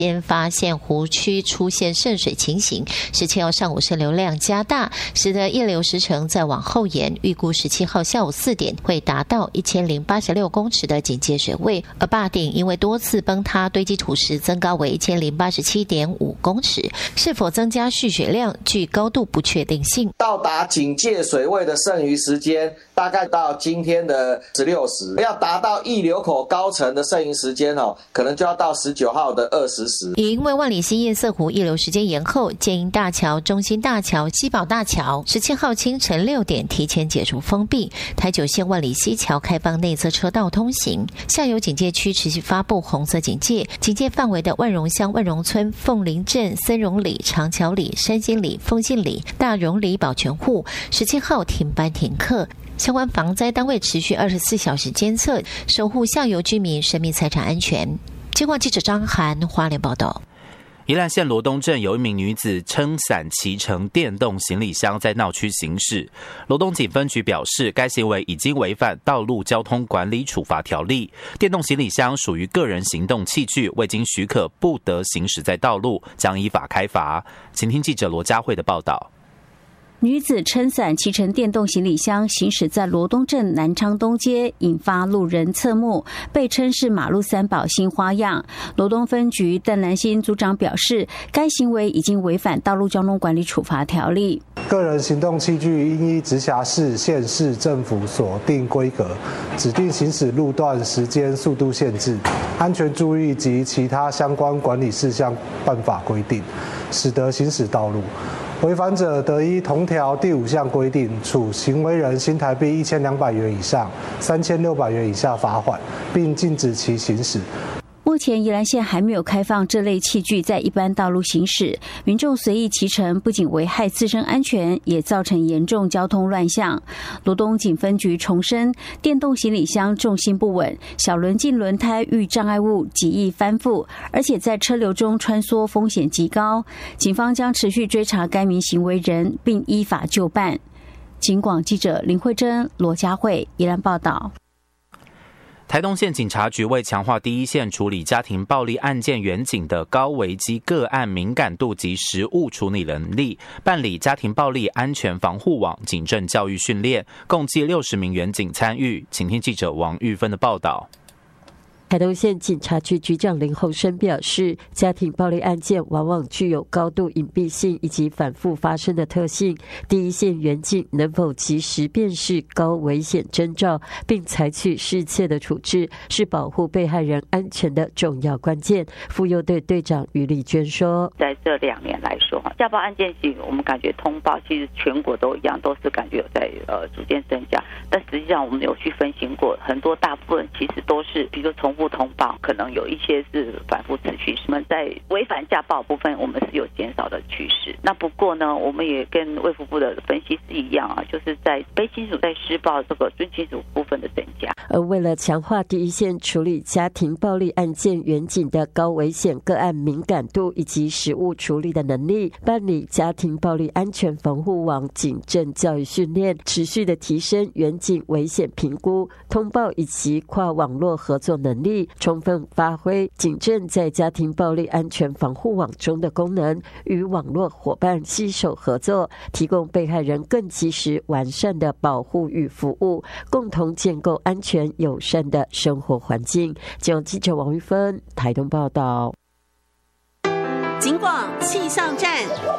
先发现湖区出现渗水情形，17号上午渗流量加大，使得溢流时程再往后延，预估17号下午4点会达到1086公尺的警戒水位，而坝顶因为多次崩塌，堆积土石增高为1087.5公尺，是否增加蓄水量具高度不确定性。 到达警戒水位的剩余时间大概到今天的16时，要达到溢流口高层的剩余时间可能就要到19号的20时。 也因为万里溪堰塞湖溢流时间延后，建营大桥、中心大桥、西宝大桥17号清晨6点提前解除封闭，台九线万里溪桥开放内侧车道通行，下游警戒区持续发布红色警戒，警戒范围的万荣乡万荣村、凤林镇、森荣里、长桥里、山心里、丰信里、大荣里保全户17号停班停课。相关防灾单位持续24小时监测，守护下游居民生命财产安全。警广记者张涵花莲报道。 宜兰县罗东镇有一名女子撑伞骑乘电动行李箱在闹区行驶，罗东警分局表示，该行为已经违反道路交通管理处罚条例。电动行李箱属于个人行动器具，未经许可不得行驶在道路，将依法开罚。请听记者罗佳慧的报道。 女子撑伞骑乘电动行李箱行驶在罗东镇南昌东街，引发路人侧目，被称是马路三宝新花样。罗东分局邓兰新组长表示，该行为已经违反道路交通管理处罚条例。 个人行动器具应依直辖市、县市政府所定规格，指定行驶路段、时间、速度限制、安全注意及其他相关管理事项办法规定，使得行驶道路。违反者得依同条第5项规定，处行为人新台币1200元以上3600元以下罚款，并禁止其行驶。 目前宜兰县还没有开放这类器具在一般道路行驶，民众随意骑乘不仅危害自身安全，也造成严重交通乱象。罗东警分局重申，电动行李箱重心不稳，小轮径轮胎遇障碍物极易翻覆，而且在车流中穿梭风险极高。警方将持续追查该名行为人，并依法就办。警广记者林慧珍、罗佳慧宜兰报道。 台东县警察局为强化第一线处理家庭暴力案件员警的高危机个案敏感度及实务处理能力，办理家庭暴力安全防护网警政教育训练，共计60名员警参与。请听记者王玉芬的报道。 台东县警察局局长林鸿生表示，家庭暴力案件往往具有高度隐蔽性以及反复发生的特性，第一线员警能否及时辨识高危险征兆并采取适切的处置，是保护被害人安全的重要关键。妇幼队队长于丽娟说， 在这2年来说，家暴案件其实我们感觉通报其实全国都一样，都是感觉有在逐渐增加，但实际上我们有去分析过，很多大部分其实都是比如说重复通报，可能有一些是反复持续。那么在违反家暴部分，我们是有减少的趋势。那不过呢，我们也跟卫福部的分析是一样啊，就是在非亲属在施暴这个准亲属部分的增加。 而为了强化第一线处理家庭暴力案件员警的高危险个案敏感度以及实务处理的能力，办理家庭暴力安全防护网警政教育训练，持续的提升员警危险评估、通报以及跨网络合作能力，充分发挥警政在家庭暴力安全防护网中的功能，与网络伙伴携手合作，提供被害人更及时完善的保护与服务，共同建构安全友善的生活环境。记者王玉芬台东报道。 警广气象站。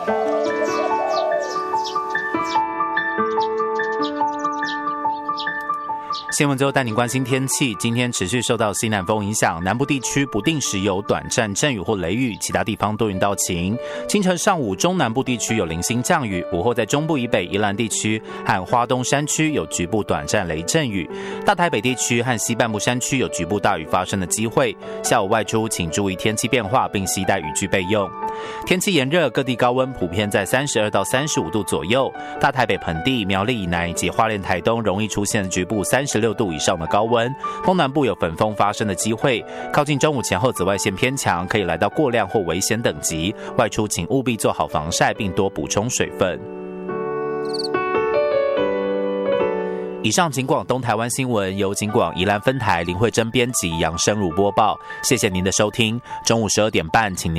新闻最后带您关心天气，今天持续受到西南风影响，南部地区不定时有短暂阵雨或雷雨，其他地方多云到晴。清晨上午中南部地区有零星降雨，午后在中部以北宜兰地区和花东山区有局部短暂雷阵雨，大台北地区和西半部山区有局部大雨发生的机会。下午外出请注意天气变化，并携带雨具备用。天气炎热，各地高温普遍在32到35度左右，大台北盆地、苗栗以南以及花莲台东容易出现局部36度以上的高温，东南部有粉风发生的机会，靠近中午前后紫外线偏强，可以来到过量或危险等级，外出请务必做好防晒并多补充水分。以上警广东台湾新闻由警广宜兰分台林慧珍编辑，杨生如播报，谢谢您的收听。中午12点半，请您